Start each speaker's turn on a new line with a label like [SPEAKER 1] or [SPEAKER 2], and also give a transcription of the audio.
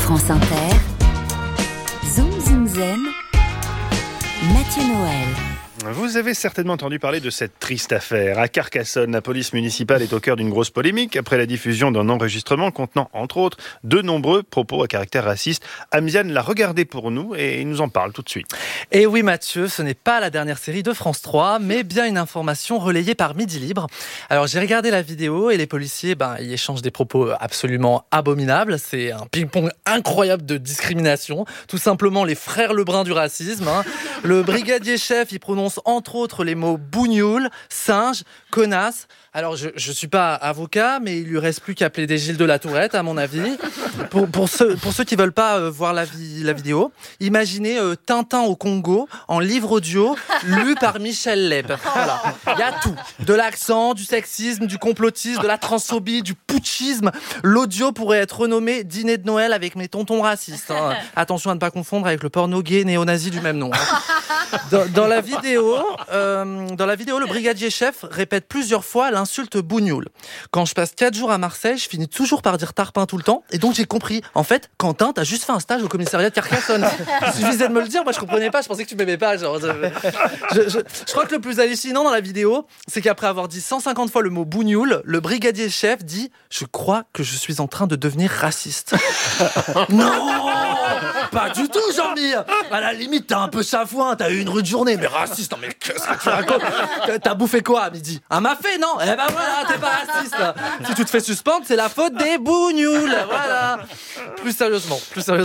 [SPEAKER 1] France Inter, Zoom Zoom Zen, Mathieu Noël.
[SPEAKER 2] Vous avez certainement entendu parler de cette triste affaire. À Carcassonne, la police municipale est au cœur d'une grosse polémique après la diffusion d'un enregistrement contenant, entre autres, de nombreux propos à caractère raciste. Amziane l'a regardé pour nous et il nous en parle tout de suite.
[SPEAKER 3] Et oui Mathieu, ce n'est pas la dernière série de France 3, mais bien une information relayée par Midi Libre. Alors j'ai regardé la vidéo et les policiers y échangent des propos absolument abominables. C'est un ping-pong incroyable de discrimination. Tout simplement les frères Lebrun du racisme. Le brigadier chef, il prononce entre autres les mots bougnoule, singe, connasse. Alors je suis pas avocat, mais il lui reste plus qu'à plaider Gilles de la Tourette, à mon avis. Pour ceux qui veulent pas voir la vidéo, imaginez Tintin au Congo en livre audio lu par Michel Leb. Voilà, il y a tout, de l'accent, du sexisme, du complotisme, de la transphobie, du putschisme. L'audio pourrait être renommé Dîner de Noël avec mes tontons racistes. Attention à ne pas confondre avec le porno gay néo-nazi du même nom. Dans la vidéo, le brigadier chef répète plusieurs fois l'insulte bougnoule. Quand je passe 4 jours à Marseille, je finis toujours par dire tarpin tout le temps. Et donc j'ai compris. En fait, Quentin, t'as juste fait un stage au commissariat de Carcassonne. Il suffisait de me le dire. Moi, je comprenais pas. Je pensais que tu m'aimais pas. Je crois que le plus hallucinant dans la vidéo, c'est qu'après avoir dit 150 fois le mot bougnoule, le brigadier chef dit « Je crois que je suis en train de devenir raciste. » Non, pas du tout, Jean-Mi. À la limite, t'as un peu chafouin, t'as eu une rude journée, mais raciste, non mais qu'est-ce que tu racontes? T'as bouffé quoi à midi? Un mafé, non? Eh ben voilà, t'es pas raciste. Si tu te fais suspendre, c'est la faute des bougnoules. Voilà. Plus sérieusement.